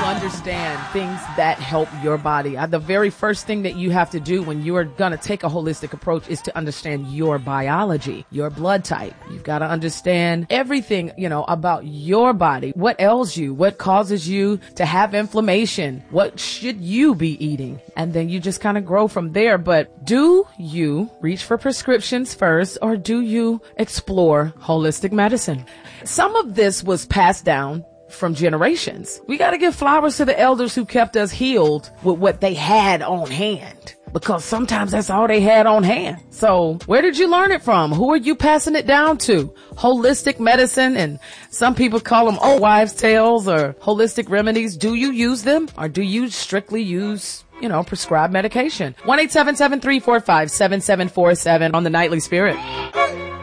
understand things that help your body. The very first thing that you have to do when you are going to take a holistic approach is to understand your biology, your blood type. You've got to understand everything, about your body. What ails you? What causes you to have inflammation? What should you be eating? And then you just kind of grow from there. But do you reach for prescriptions first, or do you explore holistic medicine? Some of this was passed down from generations. We got to give flowers to the elders who kept us healed with what they had on hand, because sometimes that's all they had on hand. So where did you learn it from? Who are you passing it down to? Holistic medicine, and some people call them old wives' tales or holistic remedies. Do you use them, or do you strictly use prescribed medication? 1-877-345-7747 on the Nightly Spirit.